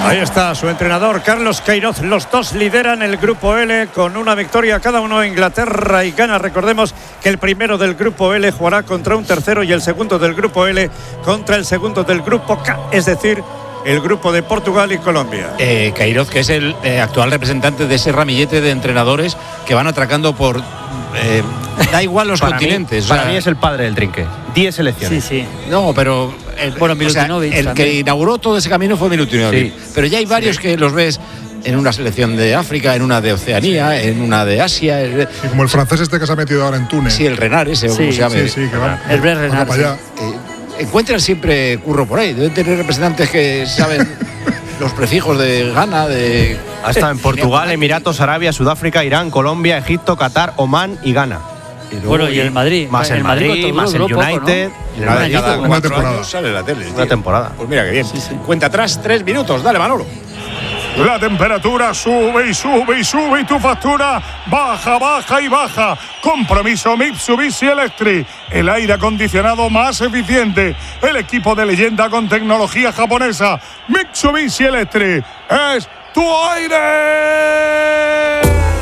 Ahí está su entrenador Carlos Queiroz. Los dos lideran el grupo L con una victoria cada uno. Inglaterra y Ghana. Recordemos que el primero del grupo L jugará contra un tercero y el segundo del grupo L contra el segundo del grupo K, es decir, el grupo de Portugal y Colombia. Queiroz, que es el actual representante de ese ramillete de entrenadores que van atracando por... da igual los continentes. Para mí es el padre del trinque. 10 selecciones. Sí. No, pero... Milutinovic el que inauguró todo ese camino fue Milutinovic. Sí. Pero ya hay varios que los ves en una selección de África, en una de Oceanía, en una de Asia. Y como el francés este que se ha metido ahora en Túnez. Sí, el Renard ese, ¿cómo se llama? Sí, que va. El Brett Renard. Encuentran siempre curro por ahí. Deben tener representantes que saben los prefijos de Ghana, de... Ha estado en Portugal, Emiratos, Arabia, Sudáfrica, Irán, Colombia, Egipto, Qatar, Omán y Ghana. Y el Madrid. Más el Madrid, más el United. Una temporada. Sale la tele. Una temporada. Pues mira que bien. Sí. Cuenta atrás 3 minutos. Dale, Manolo. La temperatura sube y sube y sube y tu factura baja, baja y baja. Compromiso Mitsubishi Electric. El aire acondicionado más eficiente. El equipo de leyenda con tecnología japonesa. Mitsubishi Electric. Es tu aire.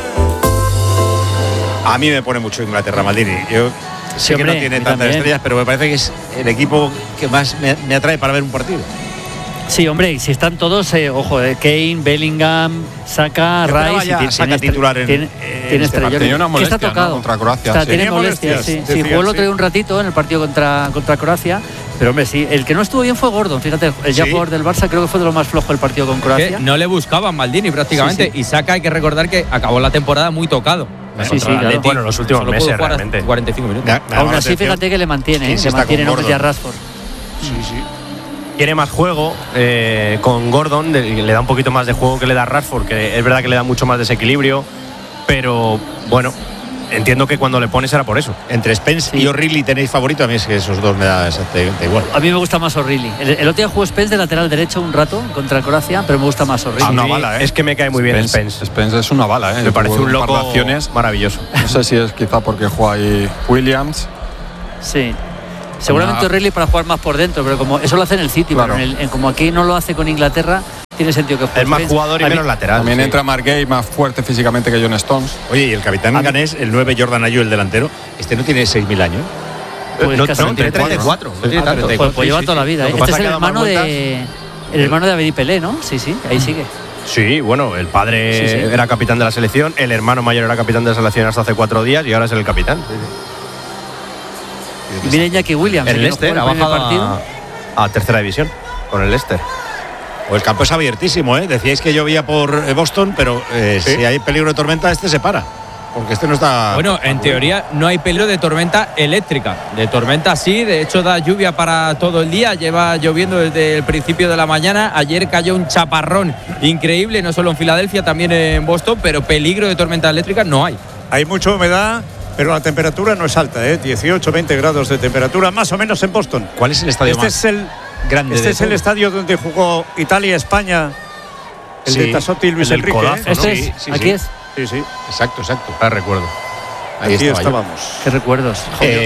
A mí me pone mucho Inglaterra, Maldini. Yo sé que no tiene tantas estrellas, pero me parece que es el equipo que más me atrae para ver un partido. Sí, hombre, si están todos, ojo, Kane, Bellingham, Saka, Rice. Saka titular tiene estrella. Tenía una molestia, está tocado, ¿no? Contra Croacia. Tiene molestias, sí. Jugó el otro día un ratito en el partido contra Croacia. Pero hombre, sí, el que no estuvo bien fue Gordon, fíjate, el ya jugador del Barça creo que fue de lo más flojo el partido con Croacia. No le buscaban Maldini prácticamente, y Saka hay que recordar que acabó la temporada muy tocado. Sí, claro. Bueno, los últimos meses realmente. 45 minutos. Aún así, fíjate que le mantiene, no metía a Rashford. Sí. Tiene más juego con Gordon, le da un poquito más de juego que le da Rashford, que es verdad que le da mucho más desequilibrio, pero bueno, entiendo que cuando le pones era por eso. Entre Spence y O'Reilly tenéis favorito. A mí es que esos dos me da exactamente igual. A mí me gusta más O'Reilly. El otro día jugó Spence de lateral derecho un rato contra Croacia, pero me gusta más O'Reilly. Una bala, Es que me cae muy bien Spence. Spence es una bala, Me parece un loco maravilloso. No sé si es quizá porque juega ahí Williams. Sí. Seguramente O'Reilly para jugar más por dentro, pero como eso lo hace en el City, claro. Pero como aquí no lo hace con Inglaterra, tiene sentido que juegue. Es más jugador y menos lateral. También entra Mark Gay, más fuerte físicamente que John Stones. Oye, y el capitán ganés, el 9 Jordan Ayew, el delantero, no tiene 6.000 años. Pues tiene 34. Pues lleva toda la vida. Este es el hermano de Abedi Pelé, ¿no? Sí, ahí sigue. Sí, bueno, el padre era capitán de la selección, el hermano mayor era capitán de la selección hasta hace 4 días y ahora es el capitán. Y viene Iñaki Williams. El Leicester ha bajado a tercera división con el Leicester. O el campo es abiertísimo, ¿eh? Decíais que llovía por Boston, pero si hay peligro de tormenta, se para. Porque no está... Bueno, en teoría no hay peligro de tormenta eléctrica. De tormenta sí, de hecho da lluvia para todo el día. Lleva lloviendo desde el principio de la mañana. Ayer cayó un chaparrón increíble, no solo en Filadelfia, también en Boston, pero peligro de tormenta eléctrica no hay. Hay mucha humedad, pero la temperatura no es alta, 18, 20 grados de temperatura, más o menos en Boston. ¿Cuál es el estadio más grande? Este es el estadio donde jugó Italia-España, el de Tassotti y Luis Enrique. Codazo, ¿no? Aquí es. Sí. Exacto. Recuerdo. Ahí estábamos. Qué recuerdos.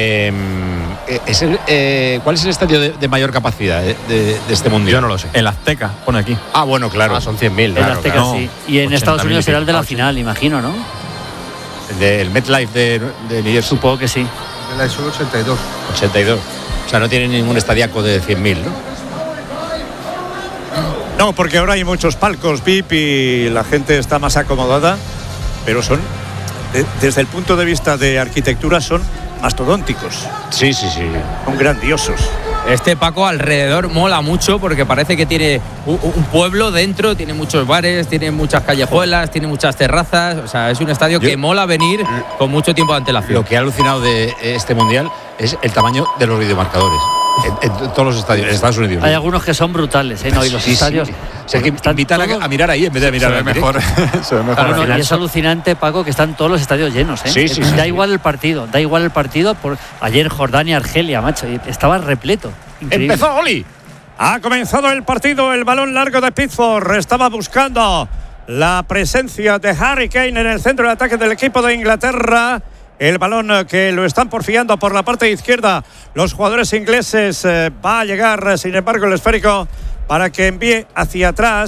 ¿Cuál es el estadio de mayor capacidad de este mundial? Yo no lo sé. El Azteca, pone aquí. Ah, bueno, claro. Son 100.000. El Azteca, sí. Y en Estados Unidos será el de la final, imagino, ¿no? El MetLife de New Jersey. Supongo que sí. El ISO 82. 82. O sea, no tiene ningún estadiaco de 100.000, ¿no? No, porque ahora hay muchos palcos VIP y la gente está más acomodada, pero son, desde el punto de vista de arquitectura, son mastodónticos. Sí. Son grandiosos. Este, Paco, alrededor mola mucho porque parece que tiene un pueblo dentro, tiene muchos bares, tiene muchas callejuelas, tiene muchas terrazas. O sea, es un estadio que mola venir con mucho tiempo de antelación. Lo que ha alucinado de este mundial es el tamaño de los videomarcadores. En todos los estadios, en Estados Unidos. Hay algunos que son brutales, ¿no? Y los estadios. O sea, que invitan a mirar ahí en vez de mirar se ve mejor. Y es alucinante, Paco, que están todos los estadios llenos, ¿eh? Da igual el partido. Ayer Jordania-Argelia, macho, estaba repleto. Increíble. ¡Empezó, Oli! Ha comenzado el partido, el balón largo de Pickford. Estaba buscando la presencia de Harry Kane en el centro de ataque del equipo de Inglaterra. El balón que lo están porfiando por la parte izquierda los jugadores ingleses. Va a llegar, sin embargo, el esférico para que envíe hacia atrás.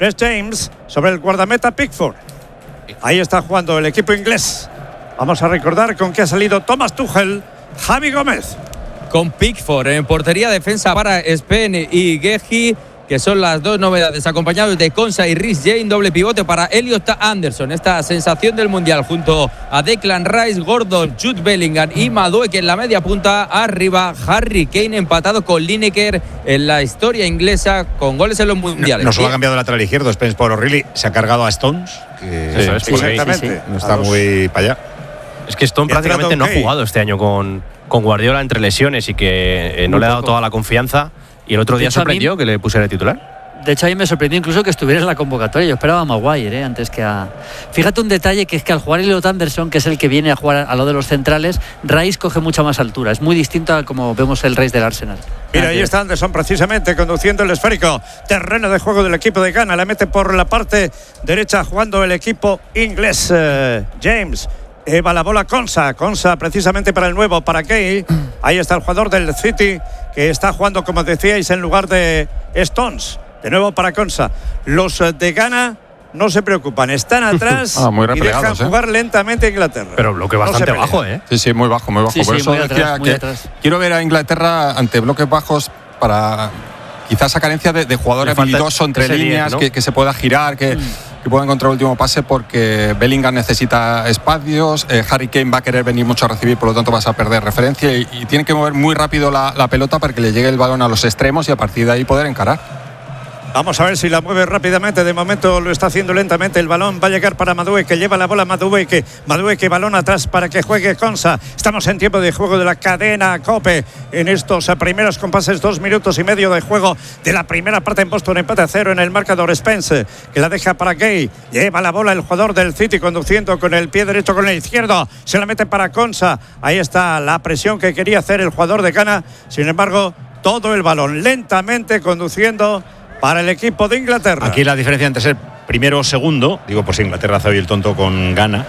Reece James sobre el guardameta Pickford. Ahí está jugando el equipo inglés. Vamos a recordar con qué ha salido Thomas Tuchel. Javi Gómez. Con Pickford en portería, defensa para Spen y Gehi, que son las dos novedades, acompañados de Konsa y Reece James, doble pivote para Elliot Anderson, esta sensación del Mundial, junto a Declan Rice, Gordon, Jude Bellingham y Madueke en la media punta. Arriba, Harry Kane empatado con Lineker en la historia inglesa con goles en los mundiales. No solo ha cambiado lateral izquierdo, Spence por O'Reilly, se ha cargado a Stones, que eso es, exactamente. No está muy para allá. Es que Stone prácticamente no ha jugado este año con Guardiola entre lesiones y que no le ha dado toda la confianza. Y el otro día sorprendió que le pusiera de titular. De hecho, a mí me sorprendió incluso que estuviera en la convocatoria. Yo esperaba a Maguire antes que a... Fíjate un detalle, que es que al jugar Elliot Anderson, que es el que viene a jugar a lo de los centrales, Rice coge mucha más altura. Es muy distinto a como vemos el Rice del Arsenal. Mira, ahí está Anderson precisamente conduciendo el esférico. Terreno de juego del equipo de Ghana. La mete por la parte derecha jugando el equipo inglés. James. Va la bola Konsa precisamente para el nuevo, para Kay. Ahí está el jugador del City, que está jugando, como decíais, en lugar de Stones. De nuevo para Konsa. Los de Ghana no se preocupan, están atrás muy y dejan jugar lentamente a Inglaterra. Pero bloque bastante bajo, ¿eh? Sí, muy bajo, muy bajo. Sí, por eso decía que quiero ver a Inglaterra ante bloques bajos para quizás esa carencia de jugadores habilidosos entre líneas, 10, ¿no? que se pueda girar, que pueda encontrar el último pase, porque Bellingham necesita espacios, Harry Kane va a querer venir mucho a recibir, por lo tanto vas a perder referencia y tiene que mover muy rápido la pelota para que le llegue el balón a los extremos y a partir de ahí poder encarar. Vamos a ver si la mueve rápidamente. De momento lo está haciendo lentamente. El balón va a llegar para Madueke, que lleva la bola Madueke, balón atrás para que juegue Konsa. Estamos en tiempo de juego de la cadena COPE. En estos primeros compases, 2 minutos y medio de juego de la primera parte en Boston. Empate a 0 en el marcador. Spence, que la deja para Gay. Lleva la bola el jugador del City conduciendo con el pie derecho, con el izquierdo. Se la mete para Konsa. Ahí está la presión que quería hacer el jugador de Ghana. Sin embargo, todo el balón lentamente conduciendo para el equipo de Inglaterra. Aquí la diferencia entre ser primero o segundo, digo, pues Inglaterra hace hoy el tonto con Ghana,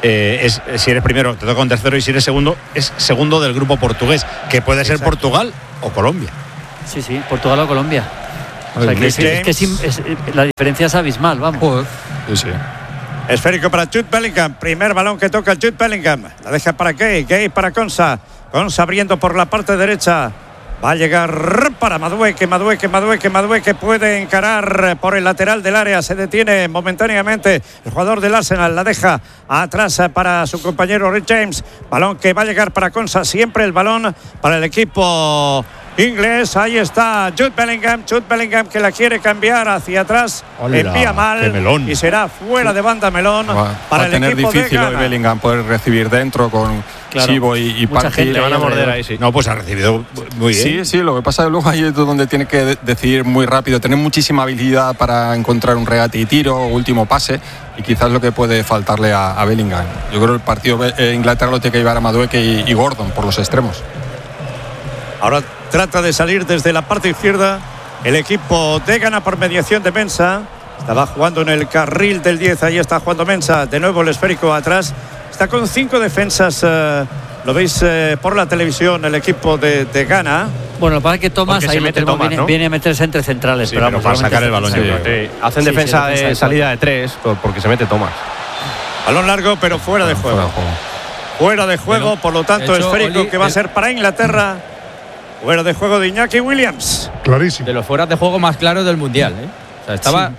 es si eres primero te toca un tercero, y si eres segundo es segundo del grupo portugués, que puede ser Portugal o Colombia. Sí, Portugal o Colombia. O sea, la diferencia es abismal, vamos. Sí. Esférico para Jude Bellingham. Primer balón que toca Jude Bellingham. La deja para Gay para Konsa abriendo por la parte derecha. Va a llegar para Madueke puede encarar por el lateral del área, se detiene momentáneamente el jugador del Arsenal, la deja atrás para su compañero Reece James, balón que va a llegar para Konsa, siempre el balón para el equipo inglés. Ahí está Jude Bellingham que la quiere cambiar hacia atrás. Hola, envía mal y será fuera de banda Melón para el equipo de Ghana. Difícil hoy Bellingham poder recibir dentro con Chivo y Partey. Le van a morder ahí, sí. No, pues ha recibido muy bien. Sí, lo que pasa es que luego ahí es donde tiene que decidir muy rápido, tener muchísima habilidad para encontrar un regate y tiro, último pase, y quizás lo que puede faltarle a Bellingham. Yo creo que el partido Inglaterra lo tiene que llevar a Madueke y Gordon por los extremos. Ahora trata de salir desde la parte izquierda el equipo de Ghana por mediación de Mensah. Estaba jugando en el carril del 10, ahí está jugando Mensah. De nuevo el esférico atrás. Está con 5 defensas, lo veis por la televisión, el equipo de Ghana. Bueno, lo que pasa es que Thomas ahí viene a meterse entre centrales, pero vamos, para sacar el balón. Hacen defensa de salida de 3 porque se mete Thomas. Balón largo, pero fuera de juego. Fuera de juego, por lo tanto, esférico que va a ser para Inglaterra. Fuera de juego de Iñaki Williams. Clarísimo. De los fueras de juego más claros del Mundial, ¿eh? O sea, estaba,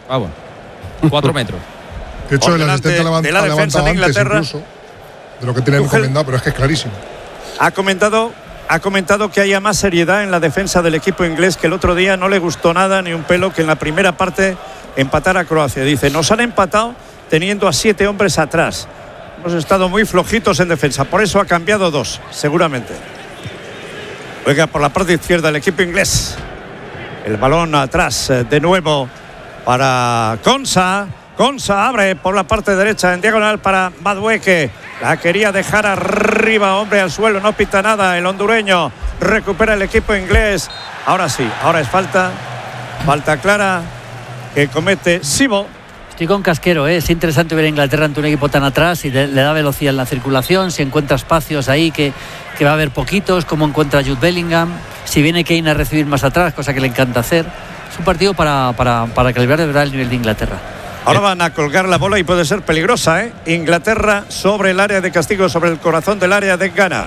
4 metros. De hecho, el asistente ha levantado antes incluso de lo que tiene encomendado, pero es que es clarísimo. Ha comentado que haya más seriedad en la defensa del equipo inglés, que el otro día no le gustó nada ni un pelo que en la primera parte empatara a Croacia. Dice, nos han empatado teniendo a 7 hombres atrás. Hemos estado muy flojitos en defensa, por eso ha cambiado 2, seguramente. Juega por la parte izquierda el equipo inglés. El balón atrás de nuevo para Konsa. Konsa abre por la parte derecha en diagonal para Madueke. La quería dejar arriba, hombre al suelo, no pita nada el hondureño. Recupera el equipo inglés. Ahora sí, ahora es falta clara que comete Sibo. Estoy con Casquero, es interesante ver a Inglaterra ante un equipo tan atrás y le da velocidad en la circulación, si encuentra espacios ahí que va a haber poquitos, como encuentra Jude Bellingham, si viene Kane a recibir más atrás, cosa que le encanta hacer. un partido para calibrar de verdad el nivel de Inglaterra. Ahora van a colgar la bola y puede ser peligrosa, ¿eh? Inglaterra sobre el área de castigo, sobre el corazón del área de Ghana.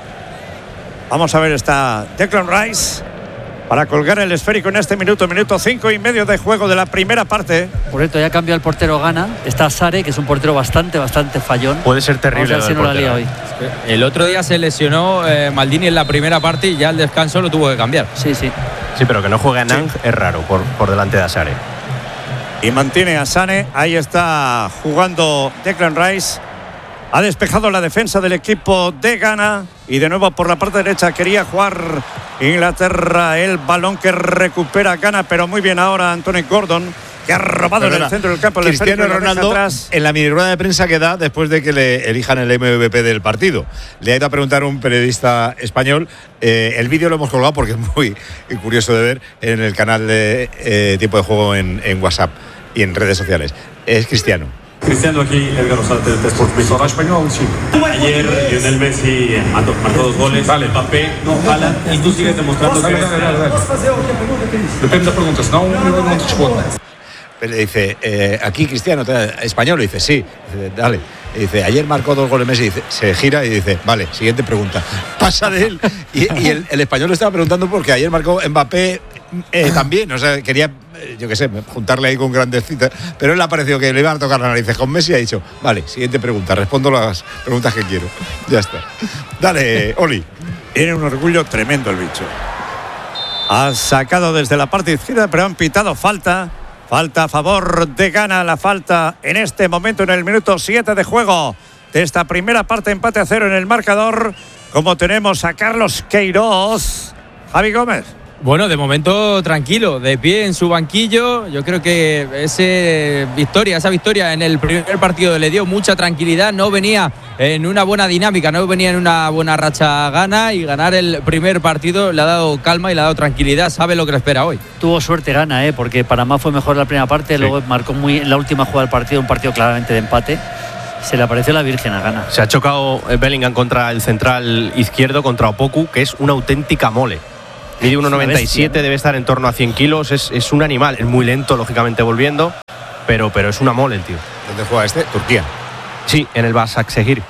Vamos a ver, está Declan Rice para colgar el esférico en este minuto 5 y medio de juego de la primera parte. Por cierto, ya cambió el portero Ghana. Está Sare, que es un portero bastante fallón. Puede ser terrible. Vamos a ver si no la lía hoy. El otro día se lesionó Maldini en la primera parte y ya al descanso lo tuvo que cambiar. Sí, pero que no juegue a Nang es raro por delante de Asare. Y mantiene a Sane. Ahí está jugando Declan Rice. Ha despejado la defensa del equipo de Ghana. Y de nuevo por la parte derecha quería jugar Inglaterra. El balón que recupera Ghana, pero muy bien ahora Anthony Gordon, que ha robado en el centro del campo. Cristiano Ronaldo, en la mini rueda de prensa que da después de que le elijan el MVP del partido, le ha ido a preguntar a un periodista español. El vídeo lo hemos colgado porque es muy curioso de ver en el canal de Tiempo de Juego en WhatsApp y en redes sociales. Es Cristiano. Cristiano, aquí Edgar Rosate de Sport México. Español, sí. Ayer Lionel Messi marcó 2 goles, Mbappé, Haaland, y tú sigues demostrando que... Depende de preguntas, no Le dice, aquí Cristiano, español, le dice, sí, dice, dale. Y dice, ayer marcó 2 goles Messi, dice, se gira y dice, vale, siguiente pregunta. Pasa de él. Y el español le estaba preguntando porque ayer marcó Mbappé también, o sea, quería, yo qué sé, juntarle ahí con grandes citas, pero él le ha parecido que le iban a tocar las narices con Messi y ha dicho, vale, siguiente pregunta, respondo las preguntas que quiero. Ya está. Dale, Oli. Tiene un orgullo tremendo el bicho. Ha sacado desde la parte izquierda, pero han pitado falta. Falta a favor de Ghana, la falta en este momento en el minuto 7 de juego de esta primera parte, empate a 0 en el marcador. Como tenemos a Carlos Queiroz. Javi Gómez. Bueno, de momento tranquilo, de pie en su banquillo. Yo creo que esa victoria en el primer partido le dio mucha tranquilidad. No venía en una buena dinámica, no venía en una buena racha Ghana, y ganar el primer partido le ha dado calma y le ha dado tranquilidad. Sabe lo que le espera hoy. Tuvo suerte Ghana, porque Panamá fue mejor en la primera parte, sí. Luego marcó en la última jugada del partido, un partido claramente de empate. Se le apareció la Virgen a Ghana. Se ha chocado Bellingham contra el central izquierdo, contra Opoku, que es una auténtica mole. Mide 1,97, debe estar en torno a 100 kilos. Es un animal, es muy lento, lógicamente, volviendo, pero es una mole el tío. ¿Dónde juega este? Turquía. Sí, en el Başakşehir.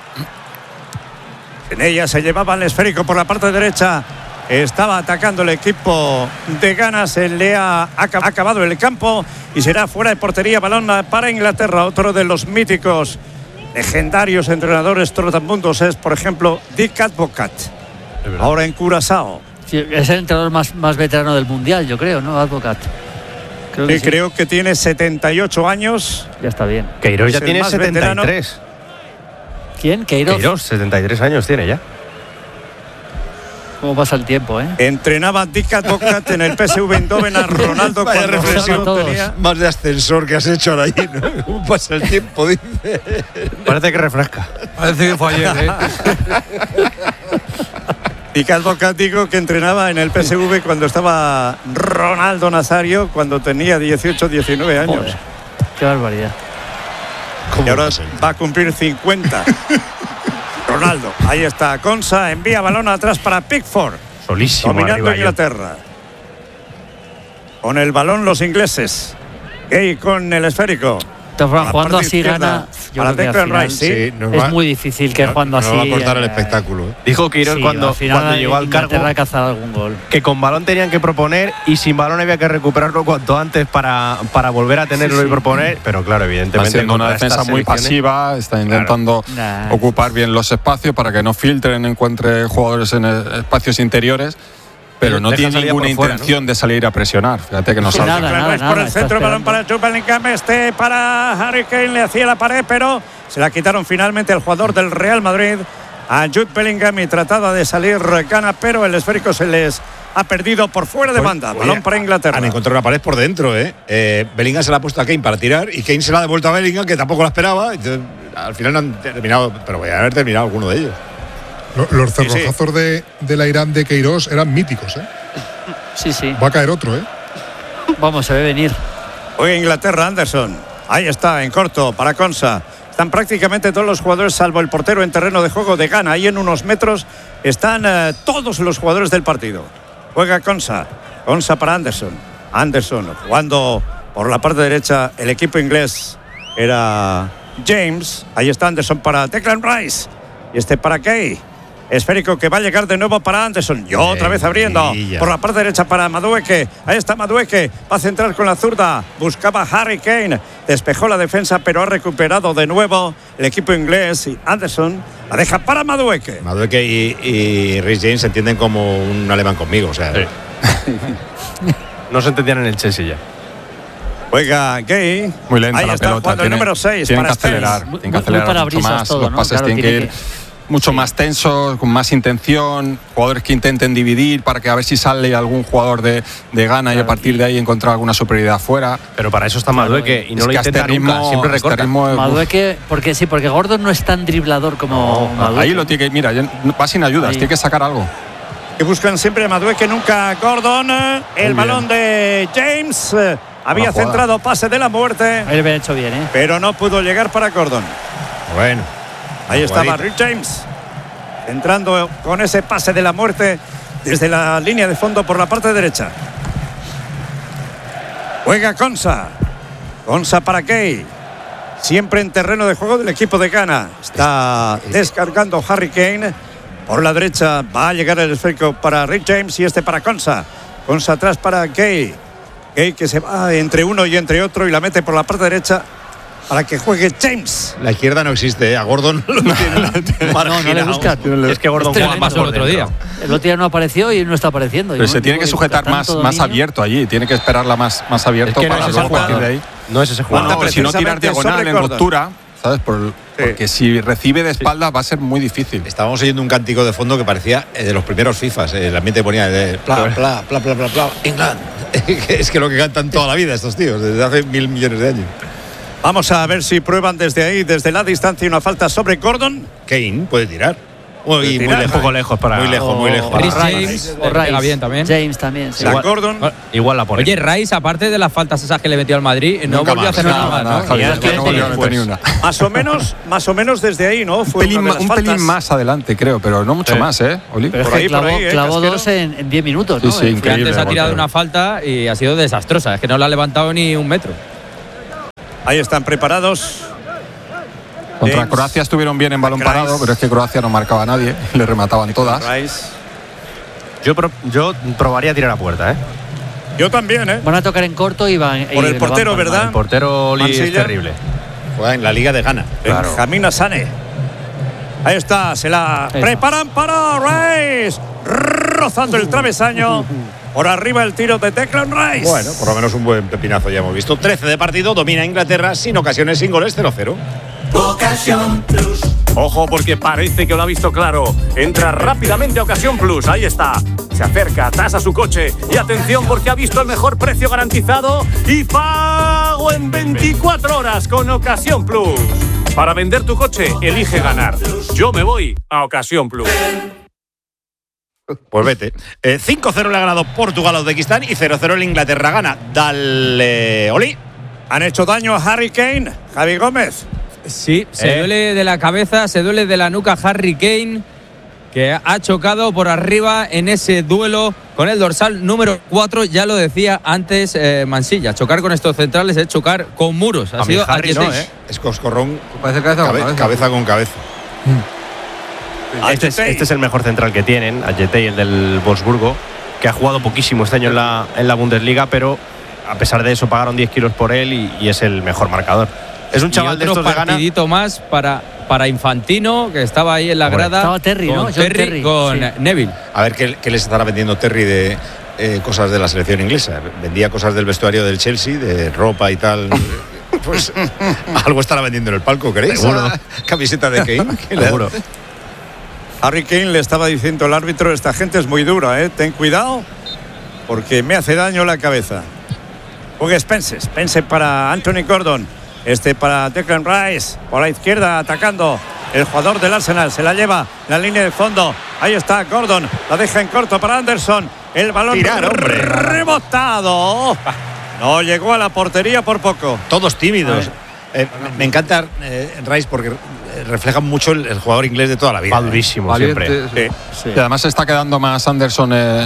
En ella se llevaba el esférico por la parte derecha. Estaba atacando el equipo de Ghana. Se le ha acabado el campo y será fuera de portería. Balón para Inglaterra. Otro de los míticos, legendarios entrenadores trotamundos es, por ejemplo, Dick Advocat. Ahora en Curazao. Sí, es el entrenador más veterano del mundial, yo creo, ¿no? Advocat. Creo que tiene 78 años. Ya está bien. Queiroz ya tiene 73. Veterano. ¿Quién? Queiroz, 73 años tiene ya. ¿Cómo pasa el tiempo, Entrenaba Dick Advocat en el PSV Eindhoven a Ronaldo. Vaya reflexión tenía más de ascensor que has hecho ahora ahí, ¿no? ¿Cómo pasa el tiempo? Dice. Parece que refresca. Parece que fue ayer, Dick Advocat, digo, que entrenaba en el PSV cuando estaba Ronaldo Nazario, cuando tenía 18, 19 años. Joder, qué barbaridad. Y ahora va a cumplir 50. Ronaldo, ahí está Konsa, envía balón atrás para Pickford. Solísimo. Dominando Inglaterra. Con el balón los ingleses. Gay con el esférico. Jugando así Ghana, yo creo que al final, sí, es muy difícil que jugando así. No va a cortar el espectáculo. Dijo Queiroz cuando llegó al cargo algún gol. Que con balón tenían que proponer y sin balón había que recuperarlo cuanto antes para volver a tenerlo y proponer. Pero claro, evidentemente haciendo una defensa muy pasiva, está intentando ocupar bien los espacios para que no filtren, encuentre jugadores en espacios interiores. Pero no tiene ninguna intención de salir a presionar. Fíjate que no sale. Nada, por el centro, balón para Jude Bellingham, para Harry Kane, le hacía la pared, pero se la quitaron finalmente el jugador del Real Madrid a Jude Bellingham y trataba de salir Ghana, pero el esférico se les ha perdido por fuera de banda. Balón para Inglaterra. Han encontrado una pared por dentro, Bellingham se la ha puesto a Kane para tirar y Kane se la ha devuelto a Bellingham, que tampoco la esperaba. Entonces, al final no han terminado, pero voy a haber terminado alguno de ellos. Los cerrojazos de la Irán de Queiroz eran míticos, Sí. Va a caer otro, Vamos, se ve venir. Hoy Inglaterra, Anderson. Ahí está, en corto, para Konsa. Están prácticamente todos los jugadores, salvo el portero en terreno de juego de Ghana. Ahí en unos metros están todos los jugadores del partido. Juega Konsa. Konsa para Anderson. Anderson jugando por la parte derecha. El equipo inglés era James. Ahí está Anderson para Declan Rice. Y para Kay. Esférico que va a llegar de nuevo para Anderson. Y otra vez abriendo por la parte derecha para Madueke. Ahí está Madueke. Va a centrar con la zurda. Buscaba Harry Kane. Despejó la defensa, pero ha recuperado de nuevo el equipo inglés. Y Anderson la deja para Madueke. Madueke y Reece James se entienden como un alemán conmigo. O sea, sí. No se entendían en el Chelsea ya. Juega Gay. Muy lenta ahí la está pelota. Jugando el número 6 tienen para que acelerar. Tienen que acelerar mucho más. Todo, los pases tienen que ir mucho más tensos, con más intención. Jugadores que intenten dividir para que a ver si sale algún jugador de Ghana y a partir de ahí encontrar alguna superioridad fuera. Pero para eso está Madueke y no lo intenta nunca, siempre recorta. Madueke, porque Gordon no es tan driblador como Madueke. Ahí lo tiene que, mira, va sin ayudas, tiene que sacar algo. Que buscan siempre a Madueke, nunca Gordon. El balón de James. Había centrado pase de la muerte. Ahí lo había hecho bien, pero no pudo llegar para Gordon. Bueno. Ahí estaba Rick James. Entrando con ese pase de la muerte desde la línea de fondo por la parte derecha. Juega Konsa. Konsa para Kay. Siempre en terreno de juego del equipo de Ghana. Está descargando Harry Kane. Por la derecha va a llegar el esférico para Rick James y para Konsa. Konsa atrás para Kay. Kay que se va entre uno y entre otro y la mete por la parte derecha para que juegue James. La izquierda no existe, a Gordon lo tiene no le busca. Es que Gordon jugaba más el otro día. El otro día no apareció y no está apareciendo. Pero se tiene que sujetar más abierto allí, tiene que esperarla más abierto para luego partir de ahí. No es ese jugador. Pero si no tirar diagonal en ruptura, ¿sabes? Porque si recibe de espalda va a ser muy difícil. Estábamos oyendo un cántico de fondo que parecía de los primeros FIFAs. El ambiente ponía de pla, England. Es que lo que cantan toda la vida estos tíos, desde hace 1.000 millones de años. Vamos a ver si prueban desde ahí, desde la distancia, una falta sobre Gordon. Kane puede tirar. Muy lejos. Un poco lejos para. Muy lejos. James pega bien también. James también. Sí. Gordon. Igual la pone. Oye, Rice, aparte de las faltas esas que le metió al Madrid, no volvió a hacer nada más. No volvió a meter ni una. Más o menos desde ahí, ¿no? Fue un pelín más adelante, creo, pero no mucho más, Oli. Pero es que clavó dos en 10 minutos, ¿no? Sí, increíble. Antes ha tirado una falta y ha sido desastrosa. Es que no la ha levantado ni un metro. Ahí están preparados. Contra Croacia estuvieron bien en balón parado, pero es que Croacia no marcaba a nadie, le remataban todas. Yo probaría a tirar a puerta, Yo también, Van a tocar en corto y van. Por el portero, ¿verdad? El portero Oli es terrible. Juega en la Liga de Ghana. Claro. Benjamín Asane. Ahí está, se la preparan para Rice. Rozando el travesaño. Por arriba el tiro de Declan Rice. Bueno, por lo menos un buen pepinazo ya hemos visto. 13 de partido, domina Inglaterra sin ocasiones, sin goles, 0-0. Ocasión Plus. Ojo porque parece que lo ha visto claro. Entra rápidamente a Ocasión Plus, ahí está. Se acerca, tasa su coche y atención porque ha visto el mejor precio garantizado y pago en 24 horas con Ocasión Plus. Para vender tu coche, elige ganar. Yo me voy a Ocasión Plus. Pues vete. 5-0 le ha ganado Portugal a Uzbekistán y 0-0 el Inglaterra gana. Dale, Oli. Han hecho daño a Harry Kane, Javi Gómez. Sí, se duele de la cabeza, se duele de la nuca Harry Kane, que ha chocado por arriba en ese duelo con el dorsal número 4. Ya lo decía antes Mansilla, chocar con estos centrales es chocar con muros. Ha sido Harry no, es coscorrón, cabeza con cabeza. Este es el mejor central que tienen, Ayetey, el del Wolfsburgo, que ha jugado poquísimo este año en la Bundesliga, pero a pesar de eso pagaron 10 kilos por él y es el mejor marcador. Es un chaval de estos de Ghana. Partidito más para Infantino, que estaba ahí en la grada. Estaba Terry, con ¿no? Terry con Neville. A ver qué les estará vendiendo Terry de cosas de la selección inglesa. Vendía cosas del vestuario del Chelsea, de ropa y tal. Pues algo estará vendiendo en el palco, ¿queréis? Seguro. Camiseta de Kane. Seguro. Harry Kane le estaba diciendo al árbitro: esta gente es muy dura, ten cuidado porque me hace daño la cabeza. Juega Spence para Anthony Gordon. Para Declan Rice, por la izquierda atacando el jugador del Arsenal, se la lleva la línea de fondo, ahí está Gordon, la deja en corto para Anderson, el balón rebotado, no llegó a la portería por poco. Todos tímidos. Me encanta Rice porque refleja mucho el jugador inglés de toda la vida. Va durísimo siempre. Sí. Y además se está quedando más Anderson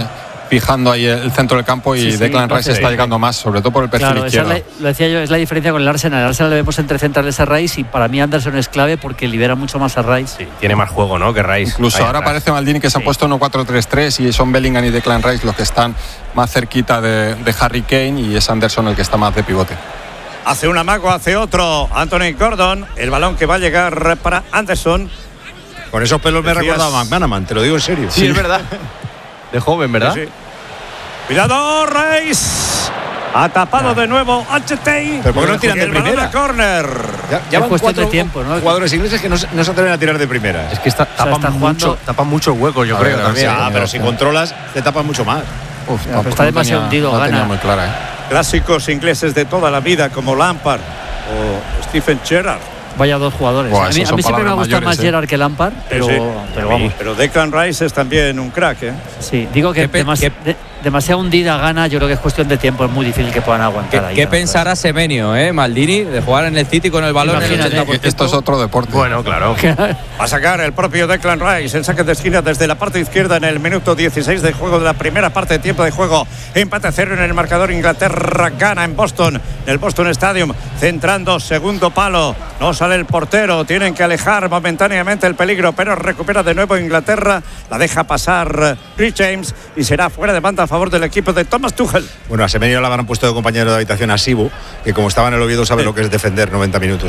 fijando ahí el centro del campo y Declan Rice está llegando más, sobre todo por el perfil izquierdo. Lo decía yo, es la diferencia con el Arsenal. El Arsenal le vemos entre centrales a Rice y para mí Anderson es clave porque libera mucho más a Rice. Sí, tiene más juego, ¿no? Que Rice. Incluso ahora parece Maldini que se han puesto 1-4-3-3 y son Bellingham y Declan Rice los que están más cerquita de Harry Kane y es Anderson el que está más de pivote. Hace un amago, hace otro Anthony Gordon. El balón que va a llegar para Anderson. Con esos pelos me recuerda a McManaman, te lo digo en serio. Sí, es verdad. De joven, ¿verdad? Sí. Cuidado, Rice. Ha tapado de nuevo Anchete. Pero ¿por qué no tiran de primera? Corner. Ya van cuestión 4 de tiempo, ¿no? jugadores ingleses que no se atreven a tirar de primera. Es que tapan muchos huecos, yo creo. También. Pero si controlas, te tapan mucho más. Pero está demasiado hundido, Gana. Muy clara, Clásicos ingleses de toda la vida como Lampard o Stephen Gerrard. Vaya dos jugadores. Buah, a mí siempre me ha gustado más Gerrard que Lampard, pero vamos. Pero Declan Rice es también un crack, ¿eh? Sí, digo que demasiado hundida Gana, yo creo que es cuestión de tiempo, es muy difícil que puedan aguantar ahí. ¿Qué pensará Semenyo, Maldini, de jugar en el City con el balón? Esto es otro deporte. Bueno, claro. Va a sacar el propio Declan Rice el saque de esquina desde la parte izquierda en el minuto 16 de juego de la primera parte de tiempo de juego. Empate 0 en el marcador. Inglaterra gana en Boston, en el Boston Stadium, centrando segundo palo. No sale el portero, tienen que alejar momentáneamente el peligro, pero recupera de nuevo Inglaterra. La deja pasar Rhys James y será fuera de banda a favor del equipo de Thomas Tuchel. Bueno, a Semenyo le habrán puesto de compañero de habitación a Sibu, que como estaba en el Oviedo sabe lo que es defender 90 minutos.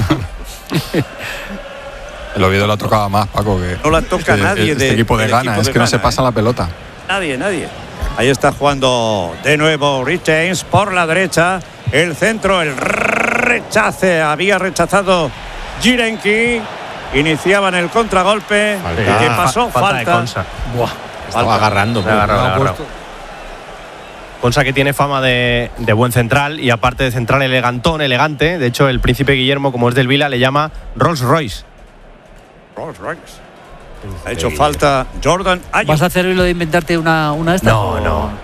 El Oviedo la tocaba más, Paco, que no la toca nadie este equipo de Ghana, es que no se pasa la pelota. Nadie. Ahí está jugando de nuevo Rhys James por la derecha. El centro, el rechace. Había rechazado Jirenki. Iniciaban el contragolpe. ¿Qué pasó? Falta. Estaba agarrando. Konsa, que tiene fama de buen central y aparte de central elegante. De hecho, el príncipe Guillermo, como es del Vila, le llama Rolls Royce. Ha hecho falta Jordan Ayew. ¿Vas a hacer lo de inventarte una esta? No.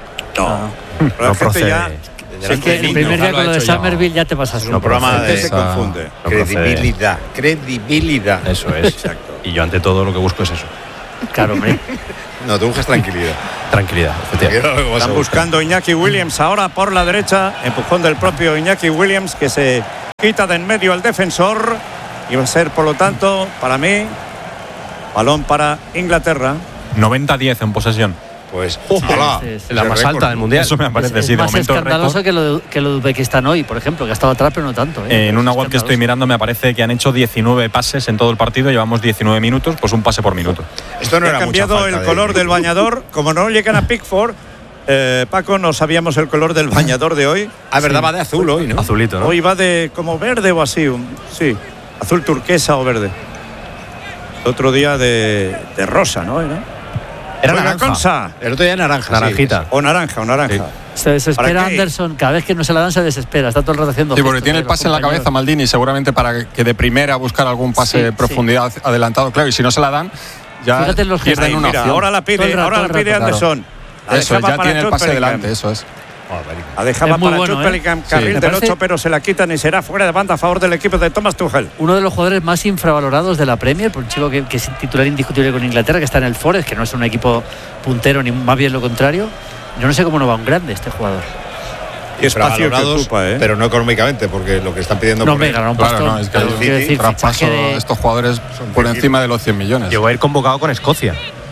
No procede. Es que el primer día con lo de Somerville ya te pasas. Un programa de se confunde. Credibilidad. Eso es. Exacto. Y yo ante todo lo que busco es eso. Claro, hombre. No, tú buscas tranquilidad. Tranquilidad, efectivamente. Están buscando Iñaki Williams ahora por la derecha. Empujón del propio Iñaki Williams, que se quita de en medio al defensor. Y va a ser, por lo tanto, para mí, balón para Inglaterra. 90-10 en posesión. Pues la más alta del mundial. Eso me parece, es más escandaloso que lo de Uzbekistán hoy, por ejemplo, que ha estado atrás, pero no tanto. En una web que estoy mirando me parece que han hecho 19 pases en todo el partido, llevamos 19 minutos, pues un pase por minuto. Esto no era cambiado el color del bañador, como no llegan a Pickford. Paco, no sabíamos el color del bañador de hoy. Verdad, va de azul hoy, ¿no? Azulito, ¿no? Hoy va de como verde o así, sí, azul turquesa o verde. Otro día de rosa, ¿no? Era naranja. El otro día naranja. Naranjita. Sí. O naranja. Sí. Se desespera Anderson, cada vez que no se la dan se desespera, está todo el rato haciendo gestos, porque tiene el pase en la cabeza Maldini, seguramente para que de primera buscar algún pase de profundidad adelantado, claro, y si no se la dan, ya pierden una opción. Ahora la pide Anderson. Claro. Eso, ya tiene el pase delante, eso es. La dejaba para Jude Bellingham, carril del 8, pero se la quitan y será fuera de banda a favor del equipo de Thomas Tuchel. Uno de los jugadores más infravalorados de la Premier, por un chico que es titular indiscutible con Inglaterra, que está en el Forest, que no es un equipo puntero, ni más bien lo contrario. Yo no sé cómo no va un grande este jugador. Y espacio que ocupa, pero no económicamente, porque lo que están pidiendo no me ganan un puesto. Claro, no, es que el traspaso de estos jugadores por encima de los 100 millones. Llegó a ir convocado con Escocia.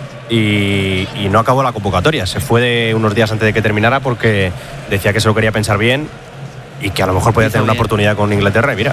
Y no acabó la convocatoria. Se fue de unos días antes de que terminara porque decía que se lo quería pensar bien y que a lo mejor podía tener una oportunidad con Inglaterra. Y mira.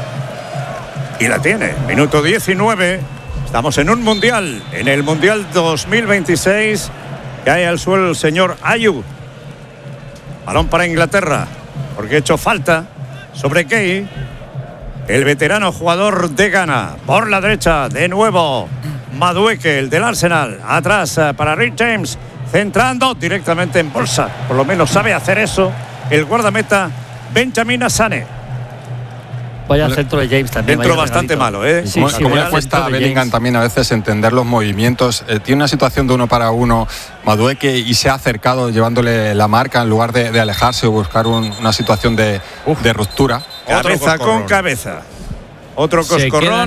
Y la tiene. Minuto 19. Estamos en un mundial. En el Mundial 2026. Cae al suelo el señor Ayew. Balón para Inglaterra. Porque ha hecho falta sobre Key. El veterano jugador de Ghana. Por la derecha, de nuevo. Madueke, el del Arsenal, atrás para Rhys James, centrando directamente en bolsa, por lo menos sabe hacer eso el guardameta Benjamin Asane. Vaya centro de James también. Centro bastante malo, ¿eh? Sí, como le cuesta a Bellingham también a veces entender los movimientos. Tiene una situación de 1 para 1 Madueke y se ha acercado llevándole la marca en lugar de alejarse o buscar una situación de ruptura. Cabeza con cabeza. Otro coscorrón.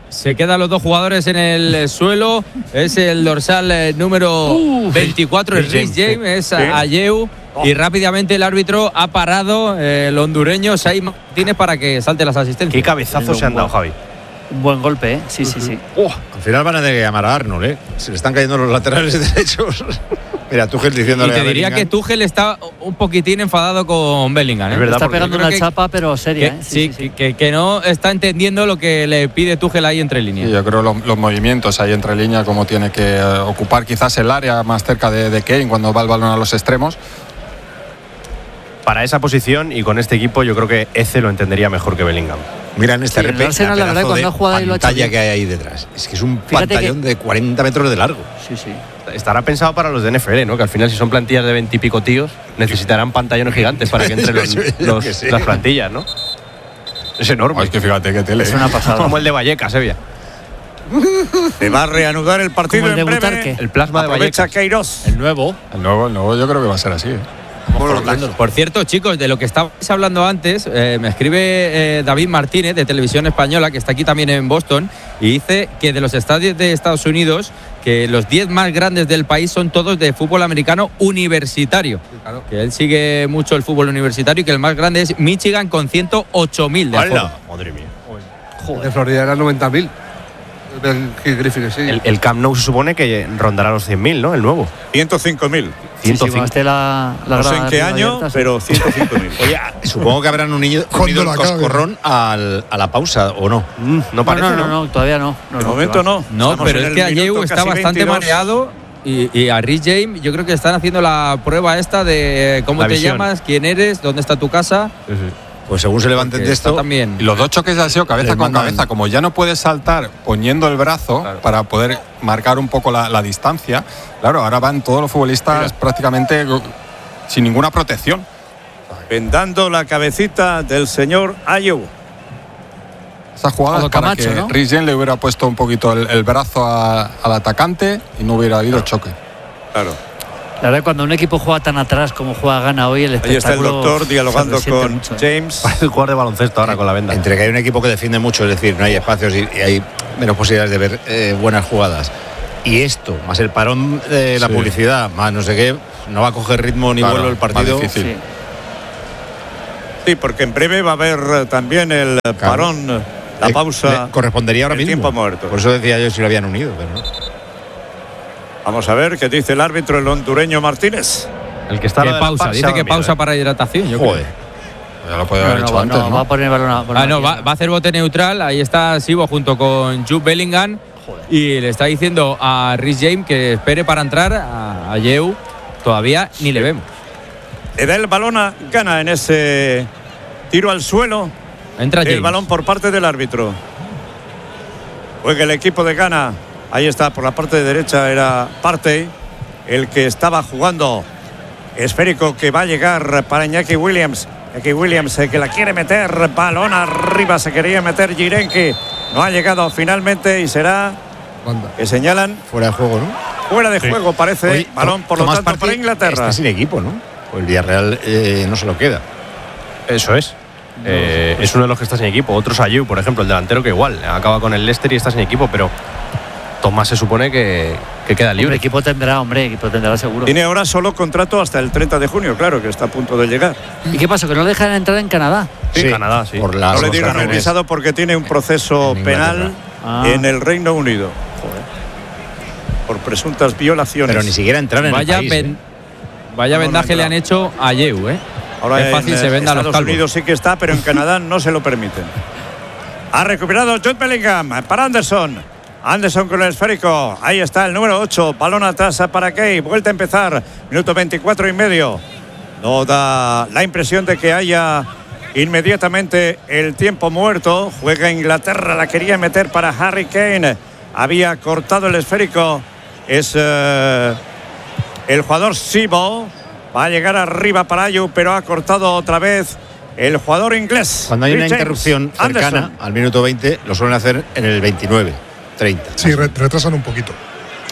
Se quedan los dos jugadores en el suelo. Es el dorsal número 24, es Rhys James, es Ayew. Y rápidamente el árbitro ha parado el hondureño Said Martínez para que salte las asistencias. Qué cabezazos se han dado, Javi. Un buen golpe, ¿eh? Sí. Al final van a tener que llamar a Arnold, ¿eh? Se le están cayendo los laterales derechos. Mira, Tuchel diciéndole. Y te diría que Tuchel está un poquitín enfadado con Bellingham, ¿eh? Es verdad, está pegando una chapa, pero seria, ¿eh? Que no está entendiendo lo que le pide Tuchel ahí entre líneas. Sí, yo creo los movimientos ahí entre líneas, como tiene que ocupar quizás el área más cerca de Kane cuando va el balón a los extremos. Para esa posición y con este equipo, yo creo que Eze lo entendería mejor que Bellingham. Mira en este RP, la verdad, cuando ha jugado la pantalla que hay ahí detrás. Es que es un pantallón de 40 metros de largo. Sí. Estará pensado para los de NFL, ¿no? Que al final, si son plantillas de 20 y pico tíos, necesitarán pantallones gigantes para que entren las plantillas, ¿no? Es enorme. Es que fíjate que tele. Es una pasada. Como el de Vallecas, Sevilla. Se va a reanudar el partido el en breve. Butarque. El plasma de Vallecas. Queiroz. El nuevo yo creo que va a ser así. Por cierto, chicos, de lo que estabais hablando antes, me escribe David Martínez de Televisión Española, que está aquí también en Boston, y dice que de los estadios de Estados Unidos, que los 10 más grandes del país son todos de fútbol americano universitario. Claro. Que él sigue mucho el fútbol universitario y que el más grande es Michigan con 108.000 de aforo. Madre mía. Joder. De Florida eran 90.000. El Camp Nou se supone que rondará los 100.000, ¿no? El nuevo. 105.000. 105. No sé en qué año, pero 105.000. Oye, supongo que habrán unido el coscorrón a la pausa, ¿o no? No parece, no, todavía no. De momento no. No, pero es que Ayew está bastante mareado y a Rhys James yo creo que están haciendo la prueba esta de cómo te llamas, quién eres, dónde está tu casa. Sí. Pues según se levanten de esto también. Los dos choques han sido cabeza con cabeza. Como ya no puedes saltar poniendo el brazo para poder marcar un poco la distancia, claro, ahora van todos los futbolistas prácticamente sin ninguna protección. Vendando la cabecita del señor Ayew. Esa jugada es para que Rhys James le hubiera puesto un poquito el brazo al atacante y no hubiera habido choque. Claro. La verdad, cuando un equipo juega tan atrás como juega Ghana hoy, el espectáculo. Ahí está el doctor dialogando con mucho. James. Parece el jugador de baloncesto ahora con la venda. Entre que hay un equipo que defiende mucho, es decir, no hay espacios y hay menos posibilidades de ver buenas jugadas. Y esto, más el parón de la publicidad, más no sé qué, no va a coger ritmo ni vuelo el partido. Difícil. Sí, porque en breve va a haber también el parón, la pausa. Correspondería ahora mismo. Tiempo muerto. Por eso decía yo si lo habían unido, pero no. Vamos a ver qué dice el árbitro, el hondureño Martínez. El que está que pausa, dice que pausa para hidratación. Yo creo. Ya lo puede haber hecho antes, ¿no? Va a poner balón va a hacer bote neutral. Ahí está Sibo junto con Jude Bellingham. Y le está diciendo a Rhys James que espere para entrar. A Ayew todavía ni le vemos. Le da el balón a Ghana en ese tiro al suelo. Entra James. El balón por parte del árbitro. Juega el equipo de Ghana. Ahí está, por la parte de derecha era Partey, el que estaba jugando. Esférico que va a llegar para Iñaki Williams. Iñaki Williams que la quiere meter, balón arriba, se quería meter Jirenki. No ha llegado finalmente y será que señalan. Fuera de juego, ¿no? Fuera de juego, parece. Oye, balón, por lo tanto, para Inglaterra. Está sin equipo, ¿no? Pues el Villarreal no se lo queda. Eso es. Es uno de los que está sin equipo. Otros Ayew, por ejemplo, el delantero que igual acaba con el Leicester y está sin equipo, pero Tomás se supone que queda libre. Equipo tendrá seguro. Tiene ahora solo contrato hasta el 30 de junio, claro, que está a punto de llegar. ¿Y qué pasó? ¿Que no le dejan entrar en Canadá? Sí, en Canadá, sí. No le dieron el visado porque tiene un proceso penal en el Reino Unido. Joder. Por presuntas violaciones. Pero ni siquiera entrar en el país. Vaya vendaje le han hecho a Ayew, ¿eh? Ahora es fácil, se venda a los Estados Unidos sí que está, pero en Canadá no se lo permiten. Ha recuperado Jude Bellingham para Anderson. Anderson con el esférico. Ahí está el número 8. Balón atrás para Kay. Vuelta a empezar. Minuto 24 y medio. No da la impresión de que haya inmediatamente el tiempo muerto. Juega Inglaterra. La quería meter para Harry Kane. Había cortado el esférico. Es el jugador Sibo. Va a llegar arriba para Ayew, pero ha cortado otra vez el jugador inglés. Cuando hay una interrupción cercana al minuto 20, lo suelen hacer en el 29. 30. Sí, retrasan un poquito.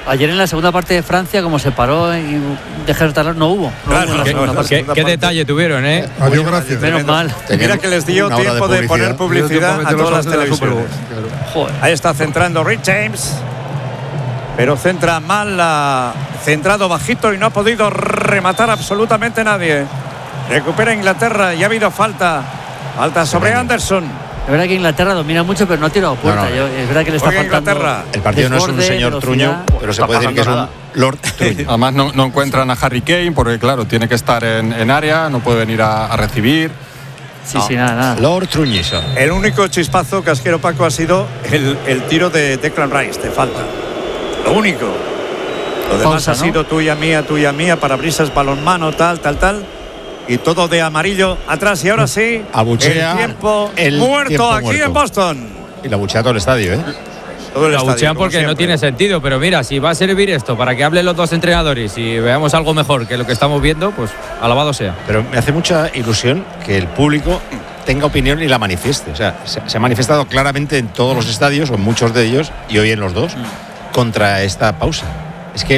Ayer en la segunda parte de Francia, como se paró y dejó de talar, no hubo. ¿Qué detalle tuvieron, ¿eh? Adiós, gracias. Menos mal. Mira que les dio tiempo de poner publicidad a todas las televisiones. Ahí está centrando Rich James. Pero centra mal, centrado bajito y no ha podido rematar absolutamente nadie. Recupera Inglaterra y ha habido falta. Falta sobre Anderson. Es verdad que Inglaterra domina mucho, pero no ha tirado puerta. Es verdad que le está faltando. El partido no es un señor Truño, pero se puede decir que es un Lord Truño. Además no encuentran a Harry Kane porque, claro, tiene que estar en área, no puede venir a recibir. Sí, nada. Lord Truñiso. El único chispazo, Casquero Paco, ha sido el tiro de Declan Rice, de falta. Lo único. Lo demás ha sido tuya, mía, parabrisas, balonmano, tal. Y todo de amarillo atrás. Y ahora sí, abuchea el tiempo muerto aquí en Boston. Y la abuchea todo el estadio, ¿eh? Todo el la estadio, abuchean porque no tiene sentido. Pero mira, si va a servir esto para que hablen los dos entrenadores y veamos algo mejor que lo que estamos viendo, pues alabado sea. Pero me hace mucha ilusión que el público tenga opinión y la manifieste. O sea, se ha manifestado claramente en todos los estadios, o en muchos de ellos, y hoy en los dos, contra esta pausa. Es que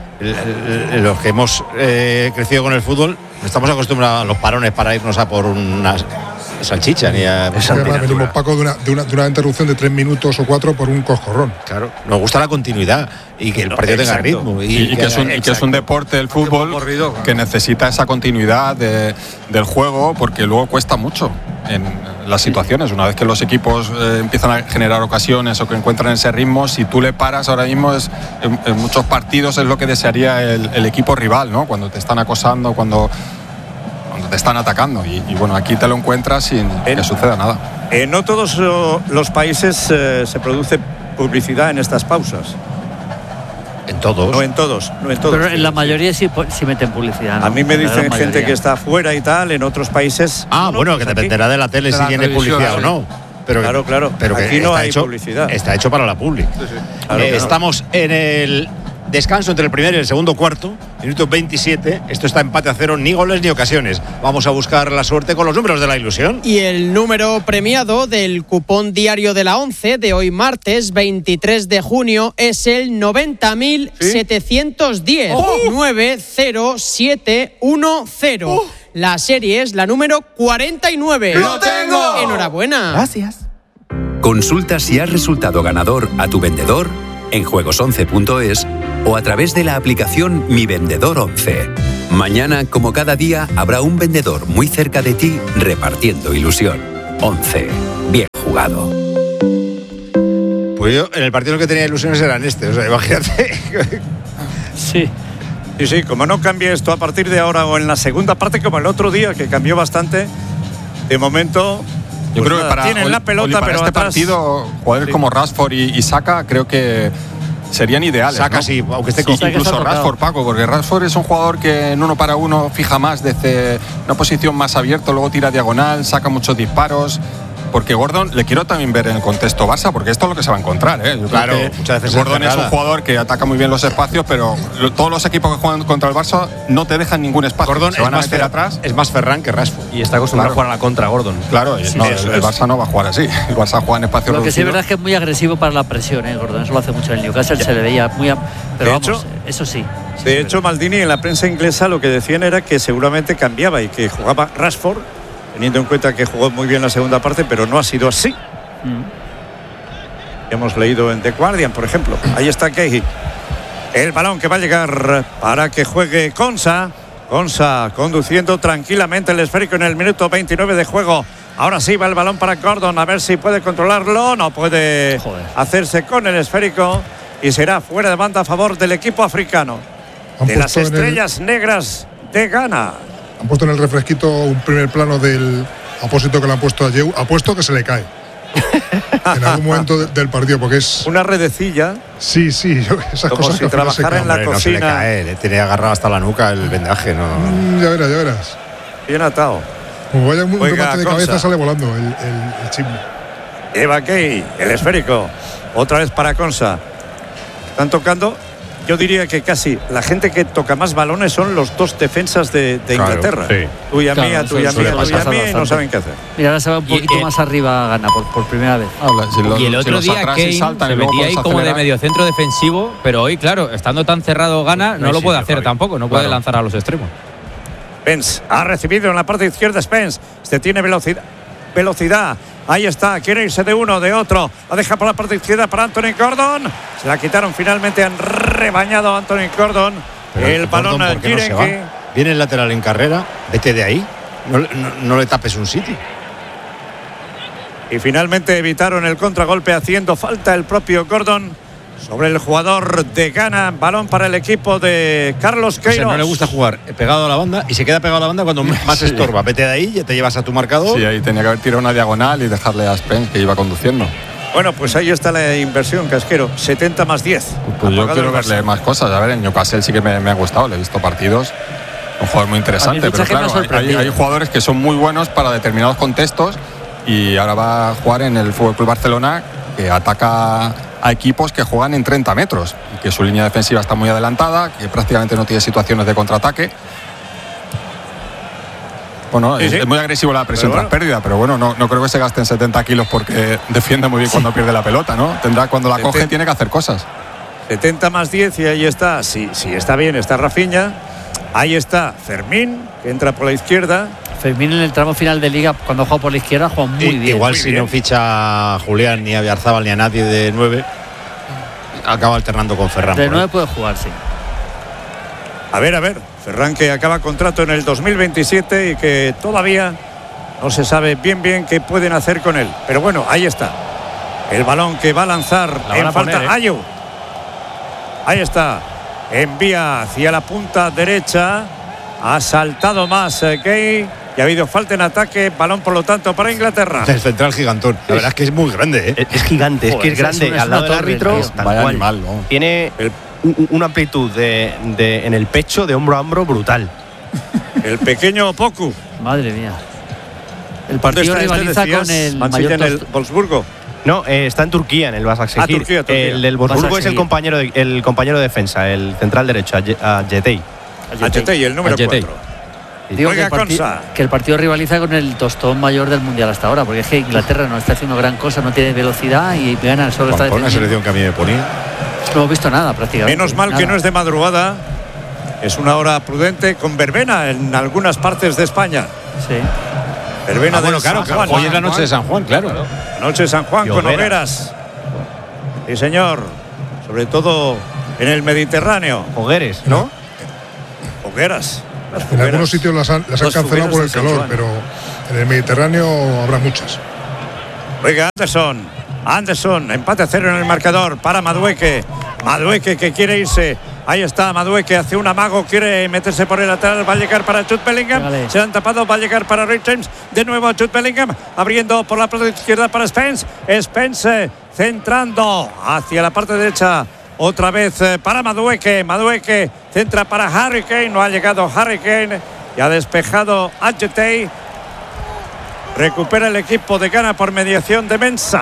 los que hemos crecido con el fútbol no estamos acostumbrados a los parones para irnos a por una salchicha ni a venimos, Paco, de una interrupción de 3 minutos o 4 por un coscorrón. Claro, nos gusta la continuidad y que el partido tenga ritmo y que es un deporte del fútbol que necesita esa continuidad del juego, porque luego cuesta mucho en las situaciones. Una vez que los equipos empiezan a generar ocasiones o que encuentran ese ritmo, si tú le paras ahora mismo, en muchos partidos es lo que desearía el equipo rival, ¿no? Cuando te están acosando, cuando te están atacando, y bueno, aquí te lo encuentras sin que suceda nada. No todos los países se produce publicidad en estas pausas. En todos. No en todos. Pero en la mayoría sí meten publicidad, ¿no? A mí me dicen gente que está afuera y tal, en otros países. Bueno, que dependerá de la tele si tiene publicidad o no. Pero, claro. Pero aquí no hay publicidad. Está hecho para la publi. Sí. Claro. Estamos en el descanso entre el primer y el segundo cuarto, minuto 27. Esto está empate a 0, ni goles ni ocasiones. Vamos a buscar la suerte con los números de la ilusión. Y el número premiado del cupón diario de la 11 de hoy martes 23 de junio es el 90.710. 90710. La serie es la número 49. ¡Lo tengo! Enhorabuena. Gracias. Consulta si has resultado ganador a tu vendedor en juegos11.es o a través de la aplicación Mi Vendedor 11. Mañana, como cada día, habrá un vendedor muy cerca de ti repartiendo ilusión. 11. Bien jugado. Pues yo, en el partido que tenía ilusiones eran o sea, imagínate. Sí, como no cambie esto a partir de ahora o en la segunda parte, como el otro día, que cambió bastante, de momento. Yo creo que tienen la pelota, para pero este atrás, partido, jugadores como Rashford y Saka creo que serían ideales. Saka, ¿no? sí, aunque esté incluso Rashford, Paco, porque Rashford es un jugador que en 1 para 1 fija más desde una posición más abierta, luego tira diagonal, saca muchos disparos. Porque Gordon le quiero también ver en el contexto Barça, porque esto es lo que se va a encontrar, ¿eh? Yo claro, creo que muchas veces Gordon es un jugador que ataca muy bien los espacios, pero todos los equipos que juegan contra el Barça no te dejan ningún espacio. Gordon se van a meter atrás. Es más Ferran que Rashford. Y está acostumbrado a jugar a la contra, Gordon. Claro, el Barça no va a jugar así. El Barça juega en espacio reducido. Lo que sí es verdad es que es muy agresivo para la presión, Gordon. Eso lo hace mucho en el Newcastle, se le veía muy. Pero vamos, eso sí. De hecho, Maldini en la prensa inglesa lo que decían era que seguramente cambiaba y que jugaba Rashford, teniendo en cuenta que jugó muy bien la segunda parte, pero no ha sido así. Hemos leído en The Guardian, por ejemplo. Ahí está Kehi. El balón que va a llegar para que juegue Konsa. Konsa conduciendo tranquilamente el esférico en el minuto 29 de juego. Ahora sí va el balón para Gordon, a ver si puede controlarlo. No puede hacerse con el esférico y será fuera de banda a favor del equipo africano. De las estrellas negras de Ghana. Han puesto en el refresquito un primer plano del apósito que le han puesto a Yeu. Apuesto que se le cae en algún momento del partido, porque es una redecilla. Sí, esas como cosas si que trabajara en la cocina. No se le cae, le tiene agarrado hasta la nuca el vendaje, ¿no? Ya verás. Bien atado. Como vaya un remate de cabeza, sale volando el chisme. Eva Key, el esférico. Otra vez para Konsa. Están tocando. yo diría que casi la gente que toca más balones son los dos defensas de Inglaterra. Sí. Tuya mía, y no saben qué hacer. Mira, ahora se va un poquito más arriba Ghana por primera vez. Y el otro día Kane se metía ahí como de mediocentro defensivo, pero hoy, claro, estando tan cerrado Ghana, no lo puede hacer tampoco, no puede lanzar a los extremos. Spence ha recibido en la parte izquierda. Spence tiene velocidad. Ahí está, quiere irse de uno, de otro. La deja por la parte izquierda para Anthony Gordon. Se la quitaron finalmente, han rebañado a Anthony Gordon. Pero el balón al Girenke. Viene el lateral en carrera, vete de ahí. No le tapes un sitio. Y finalmente evitaron el contragolpe, haciendo falta el propio Gordon sobre el jugador de Ghana. Balón para el equipo de Carlos Queiroz. O sea, no le gusta jugar pegado a la banda y se queda pegado a la banda cuando más estorba. Vete de ahí, ya te llevas a tu marcador. Sí, ahí tenía que haber tirado una diagonal y dejarle a Spence, que iba conduciendo. Bueno, pues ahí está la inversión, Casquero. 70 más 10. Pues yo quiero verle más cosas. A ver, en Newcastle sí que me ha gustado. Le he visto partidos. Un jugador muy interesante. Pero claro, hay jugadores que son muy buenos para determinados contextos. Y ahora va a jugar en el FC Barcelona, que ataca a equipos que juegan en 30 metros y que su línea defensiva está muy adelantada, que prácticamente no tiene situaciones de contraataque. Bueno, sí. Es muy agresivo la presión tras pérdida, pero bueno, no creo que se gasten 70 kilos porque defiende muy bien cuando pierde la pelota, ¿no? Tendrá, cuando la coge, tiene que hacer cosas. 70 más 10 y ahí está. Sí, está bien, está Rafinha. Ahí está Fermín, que entra por la izquierda. Fermín en el tramo final de Liga, cuando juega por la izquierda, juega muy bien. Igual muy si bien. no ficha a Julián, ni a Villarzábal, ni a nadie de 9, acaba alternando con Ferran. De 9 puede jugar, sí. A ver, Ferran, que acaba contrato en el 2027 y que todavía no se sabe bien qué pueden hacer con él. Pero bueno, ahí está. El balón que va a lanzar en falta Ayew. Ahí está. Envía hacia la punta derecha. Ha saltado más Gay. Y ha habido falta en ataque. Balón, por lo tanto, para Inglaterra. El central gigantón. La verdad es que es muy grande, ¿eh? Es gigante, es que es grande. Al lado del árbitro, vaya animal, ¿no? Tiene una amplitud en el pecho de hombro a hombro brutal. El pequeño Poku. Madre mía. El partido rivaliza con el Mayor en el Wolfsburgo. No, está en Turquía, en el Başakşehir. Turquía. El del Wolfsburgo es el compañero de defensa, el central derecho, a Jetey. Jetey, el número 4. Digo que el partido rivaliza con el tostón mayor del mundial hasta ahora, porque es que Inglaterra no está haciendo gran cosa, no tiene velocidad y gana solo está defendiendo. Una selección que a mí me ponía. No hemos visto nada prácticamente. Menos mal que no es de madrugada. Es una hora prudente con verbena en algunas partes de España. Sí. Verbena bueno, claro, hoy es la noche de San Juan, claro. Noche de San Juan con hogueras. Sí, señor. Sobre todo en el Mediterráneo. Hogueres, ¿no? Hogueras. En algunos sitios las han cancelado por el calor, pero en el Mediterráneo habrá muchas. Oiga, Anderson, empate a 0 en el marcador para Madueke. Madueke que quiere irse. Ahí está Madueke, hace un amago, quiere meterse por el lateral, va a llegar para Jude Bellingham. Vale. Se han tapado, va a llegar para Reece James. De nuevo Jude Bellingham, abriendo por la parte izquierda para Spence. Spence centrando hacia la parte derecha. Otra vez para Madueke. Madueke centra para Harry Kane. No ha llegado Harry Kane y ha despejado a Jetey. Recupera el equipo de Ghana por mediación de Mensah.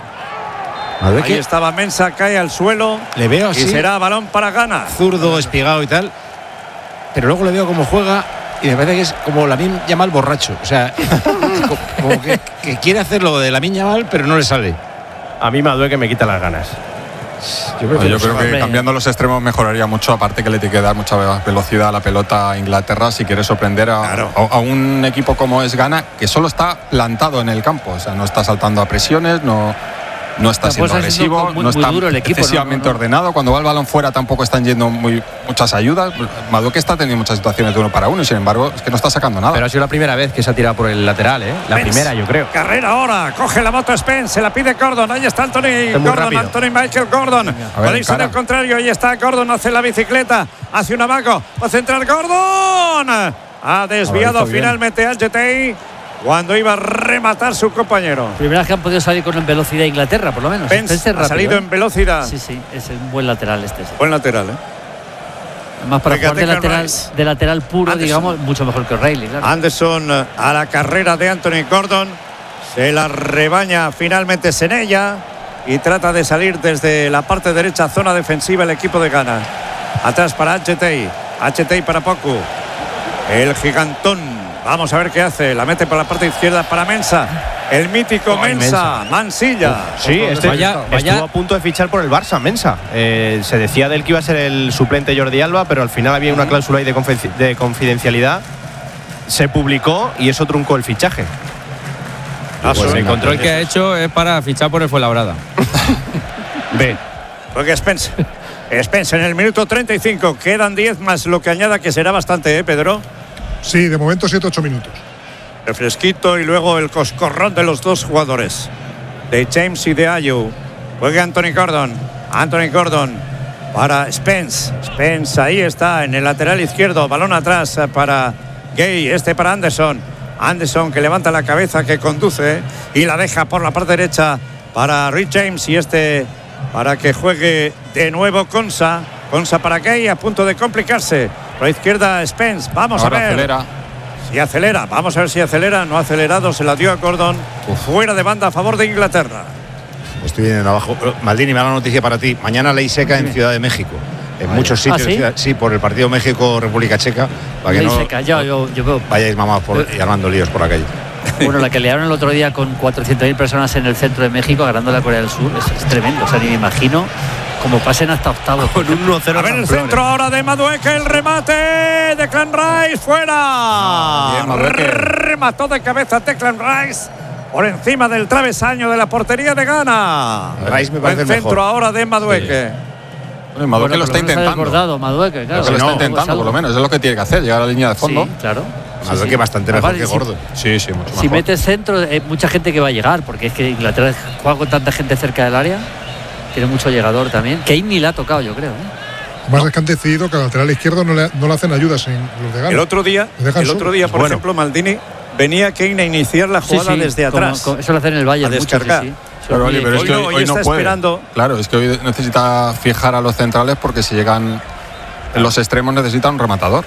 Ahí estaba Mensah, cae al suelo. Le veo así. Y será balón para Ghana. Zurdo, espigado y tal. Pero luego le veo cómo juega y me parece que es como Lamine Yamal borracho. O sea, como que quiere hacer lo de Lamine Yamal, pero no le sale. A mí Madueke me quita las ganas. Yo creo que cambiando los extremos mejoraría mucho, aparte que le tiene que dar mucha velocidad a la pelota a Inglaterra si quiere sorprender a un equipo como es Ghana, que solo está plantado en el campo, o sea, no está saltando a presiones, no está siendo agresivo, no está excesivamente ordenado. Cuando va el balón fuera tampoco están yendo muchas ayudas. Madueke está teniendo muchas situaciones de 1 para 1 y sin embargo es que no está sacando nada. Pero ha sido la primera vez que se ha tirado por el lateral, ¿eh? La primera, yo creo. Carrera ahora, coge la moto Spence, se la pide Gordon. Ahí está Anthony Michael Gordon. Puede irse al contrario, ahí está Gordon, hace la bicicleta, hace un amago, va a centrar Gordon. Ha desviado finalmente a Jetey cuando iba a rematar su compañero. Primera vez que han podido salir con velocidad Inglaterra, por lo menos. Spence ha salido en velocidad. Sí, es un buen lateral este. Sí. Buen lateral, Además, para jugar de lateral puro, Anderson, digamos, mucho mejor que O'Reilly, claro. Anderson a la carrera de Anthony Gordon. Se la rebaña finalmente Senella y trata de salir desde la parte derecha, zona defensiva, el equipo de Ghana. Atrás para HT para Poku. El gigantón. Vamos a ver qué hace. La mete por la parte izquierda para Mensah. El mítico Mensah. Mansilla. Sí, estuvo a punto de fichar por el Barça, Mensah. Se decía de él que iba a ser el suplente Jordi Alba, pero al final había una cláusula ahí de confidencialidad. Se publicó y eso truncó el fichaje. Pues el control que ha hecho es para fichar por el Fuenlabrada. Ve. Porque Spence en el minuto 35. Quedan 10 más lo que añada, que será bastante, Pedro. Sí, de momento 7-8 minutos. El fresquito y luego el coscorrón de los dos jugadores, de James y de Ayew. Juega Anthony Gordon para Spence. Ahí está en el lateral izquierdo. Balón atrás para Gay. Para Anderson que levanta la cabeza, que conduce y la deja por la parte derecha para Rich James. Y para que juegue de nuevo Konsa para Gay, a punto de complicarse. Por la izquierda Spence. Vamos a ver. Acelera. Si acelera, vamos a ver si acelera. No ha acelerado, se la dio a Gordon. Fuera de banda a favor de Inglaterra. Estoy viendo abajo. Maldini, mala noticia para ti. Mañana ley seca en Ciudad de México. En muchos sitios. ¿Sí? Por el partido México-República Checa. Para que ley seca, yo veo. Vayáis mamados y armando líos por la calle. Bueno, la que liaron el otro día con 400.000 personas en el centro de México, ganándole a Corea del Sur, es tremendo. O sea, ni me imagino como pasen hasta octavos. Con un 1-0. A ver el centro ahora de Madueke, el remate de Declan Rice, fuera. Remató de cabeza Declan Rice por encima del travesaño de la portería de Ghana. Rice me parece el centro mejor. ahora de Madueke. Sí. Madueke lo está intentando. Madueke, claro. Lo está intentando, por lo menos. Es lo que tiene que hacer, llegar a la línea de fondo. Sí, claro. Madueke bastante mejor que Gordon. Sí, mucho mejor. Si metes centro, hay mucha gente que va a llegar, porque es que Inglaterra juega con tanta gente cerca del área. Tiene mucho llegador también. Kane ni le ha tocado, yo creo. Más es que han decidido que al lateral izquierdo no le hacen ayudas en los de Ghana. El otro día, por ejemplo, Maldini venía Kane a iniciar la jugada desde atrás. Eso lo hacen en el Bayern. A descargar. Pero, pero es que hoy no puede. Esperando. Claro, es que hoy necesita fijar a los centrales, porque si llegan en los extremos necesita un rematador.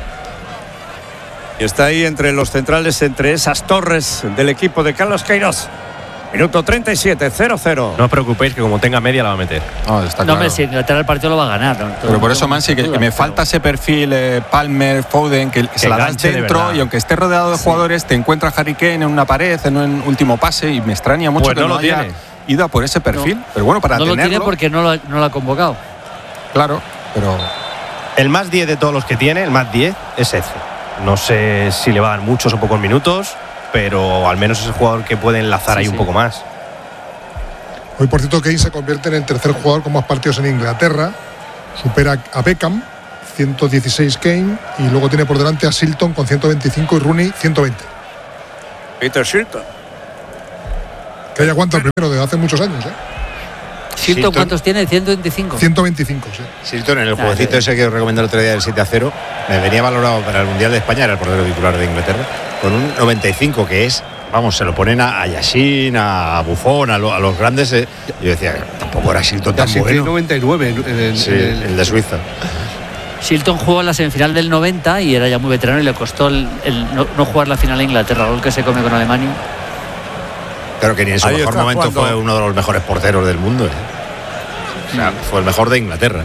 Y está ahí entre los centrales, entre esas torres del equipo de Carlos Queiroz. Minuto 37, 0-0. No os preocupéis, que como tenga media la va a meter. Está claro. Si Inglaterra el partido lo va a ganar. ¿no? Pero por eso, Mansi, que me falta ese perfil Palmer, Foden, que se la das dentro, y aunque esté rodeado de jugadores, te encuentra Harry Kane en una pared, en un último pase, y me extraña mucho que no haya ido a por ese perfil. Pero bueno, para tenerlo. No lo tiene porque no lo ha convocado. Claro, pero el más 10 de todos los que tiene, el más 10 es ese. No sé si le va a dar muchos o pocos minutos, pero al menos es el jugador que puede enlazar ahí un poco más. Hoy, por cierto, Kane se convierte en el tercer jugador con más partidos en Inglaterra. Supera a Beckham, 116 Kane, y luego tiene por delante a Shilton con 125 y Rooney 120. Peter Shilton. Que ya aguanta el primero desde hace muchos años, Shilton, ¿cuántos tiene? 125. 125, sí. Shilton, en el jueguecito ese que os recomendé el otro día del 7-0, me venía valorado para el Mundial de España, era el portero titular de Inglaterra, con un 95, que es, vamos, se lo ponen a Yashin, a Buffon, a los grandes. Yo decía, tampoco era Shilton tan bueno. 99 el de Suiza. Shilton jugó en la semifinal del 90 y era ya muy veterano, y le costó el no jugar la final a Inglaterra, el gol que se come con Alemania. Claro que ni en su mejor momento fue uno de los mejores porteros del mundo. O sea, fue el mejor de Inglaterra.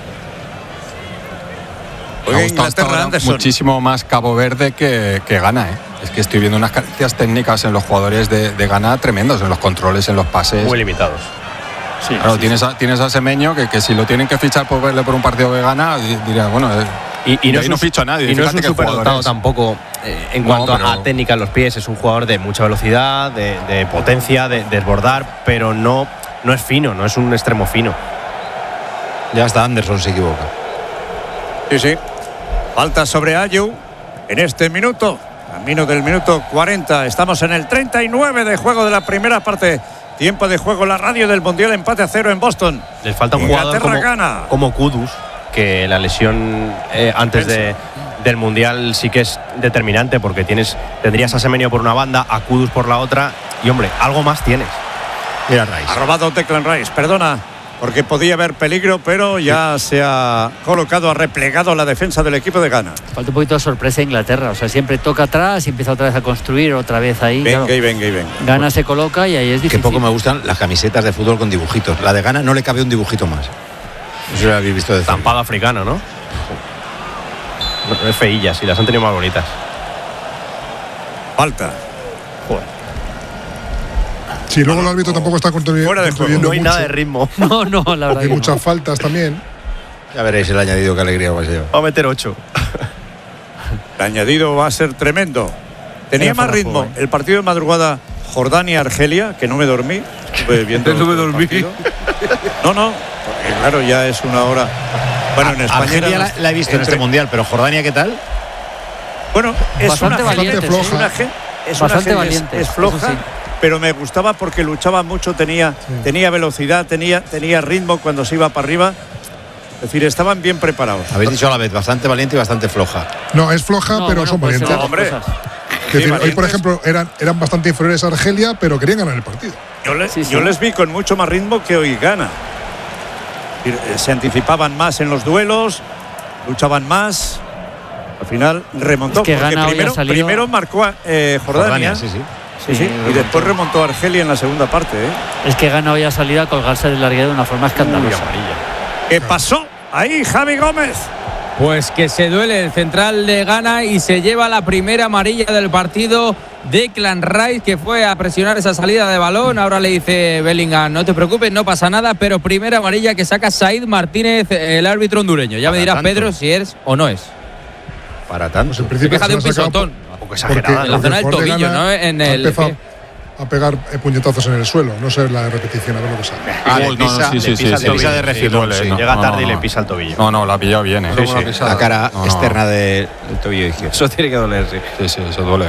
Me ha gustado hasta ahora muchísimo más Cabo Verde que Ghana. Es que estoy viendo unas carencias técnicas en los jugadores de Ghana tremendos, en los controles, en los pases. Muy limitados. Sí, claro, tienes a Semeño que si lo tienen que fichar por verle por un partido de Ghana, diría, bueno, y no ficho a nadie. Y no es un superdotado tampoco en cuanto a técnica en los pies. Es un jugador de mucha velocidad, de potencia, de desbordar, pero no es fino, no es un extremo fino. Ya hasta Anderson se equivoca. Sí. Falta sobre Ayew en este minuto. Camino del minuto 40. Estamos en el 39 de juego de la primera parte. Tiempo de juego, la radio del Mundial, empate a 0 en Boston. Les falta un jugador como Kudus, que la lesión antes del Mundial sí que es determinante, porque tendrías a Semenyo por una banda, a Kudus por la otra, y hombre, algo más tienes. Mira Rice. Ha robado Declan Rice, perdona, porque podía haber peligro, pero ya se ha replegado la defensa del equipo de Ghana. Falta un poquito de sorpresa a Inglaterra, o sea, siempre toca atrás y empieza otra vez a construir, otra vez ahí. Venga. Ghana se coloca y ahí es difícil. Que poco me gustan las camisetas de fútbol con dibujitos. La de Ghana no le cabe un dibujito más. Eso lo habéis visto de Estampado africano, ¿no? No es feilla, sí, las han tenido más bonitas. Falta. Joder. Sí, luego el árbitro tampoco está contribuyendo. No hay nada de ritmo. No, la verdad. Hay muchas faltas también. Ya veréis el añadido, qué alegría va a ser. Va a meter 8. El añadido va a ser tremendo. Tenía más ritmo el partido de madrugada Jordania-Argelia, que no me dormí. Estuve viendo no me dormí. No, porque claro, ya es una hora. Bueno, en España Argelia la he visto en este mundial, pero Jordania, ¿qué tal? Bueno, es bastante una valiente, floja. Bastante valiente. Es floja, Sí. pero me gustaba porque luchaba mucho, tenía velocidad, tenía ritmo cuando se iba para arriba. Es decir, estaban bien preparados. Habéis dicho a la vez, bastante valiente y bastante floja. No, es floja, pero son pues valientes. No, hombre. Es decir, hoy, por ejemplo, eran bastante inferiores a Argelia, pero querían ganar el partido. Yo les vi con mucho más ritmo que hoy Ghana. Se anticipaban más en los duelos, luchaban más. Al final remontó. Es que porque Ghana hoy ha salido... primero marcó a Jordania. Sí. Sí, y después remontó a Argelia en la segunda parte. Es que Ghana hoy ha salido a colgarse del larguero de una forma escandalosa. ¿Qué pasó? Ahí Javi Gómez. Pues que se duele el central de Ghana y se lleva la primera amarilla del partido. Declan Rice, que fue a presionar esa salida de balón. Ahora le dice Bellingham, no te preocupes, no pasa nada, pero primera amarilla que saca Said Martínez, el árbitro hondureño. Ya me dirás, Pedro, si es o no es. Para tanto. En principio Se queja de un pisotón. Un poco exagerada. En la zona del tobillo, ¿no? En el... a pegar puñetazos en el suelo. No sé la repetición, a ver lo que sale. Le pisa de refilón. Llega tarde y le pisa el tobillo. No, la ha pillado bien. La cara externa del tobillo izquierdo. Eso tiene que doler, sí. Sí, eso duele.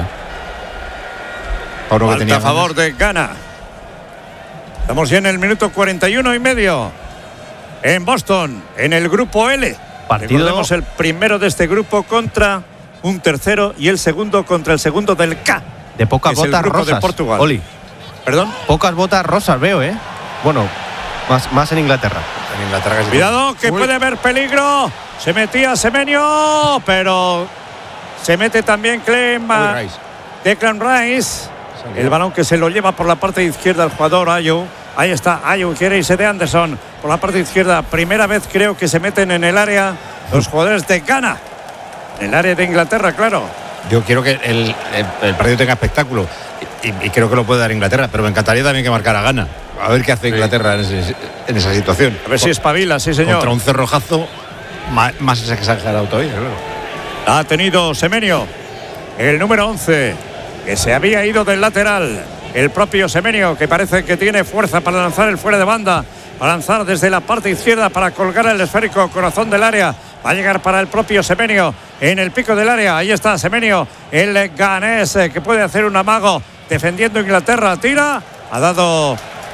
Falta a favor de Ghana. Estamos ya en el minuto 41 y medio. En Boston, en el grupo L. Recordemos el primero de este grupo contra un tercero y el segundo contra el segundo del K. De pocas botas rosas. De Portugal. Oli. ¿Perdón? Pocas botas rosas veo, Bueno, más en Inglaterra. Cuidado, que puede haber peligro. Se metía Semenyo, pero se mete también Declan Rice. El balón que se lo lleva por la parte izquierda el jugador Ayew. Ahí está, Ayew quiere irse de Anderson por la parte izquierda. Primera vez creo que se meten en el área los jugadores de Ghana. En el área de Inglaterra, claro. Yo quiero que el partido tenga espectáculo y creo que lo puede dar Inglaterra, pero me encantaría también que marcara Ghana. A ver qué hace Inglaterra en esa situación. A ver si espabila, sí señor. Contra un cerrojazo más exagerado todavía, claro. Ha tenido Semenyo, el número 11, que se había ido del lateral. El propio Semenyo, que parece que tiene fuerza para lanzar el fuera de banda, para lanzar desde la parte izquierda para colgar el esférico corazón del área. Va a llegar para el propio Semenyo en el pico del área. Ahí está Semenyo, el ganés, que puede hacer un amago defendiendo Inglaterra. Tira, ha dado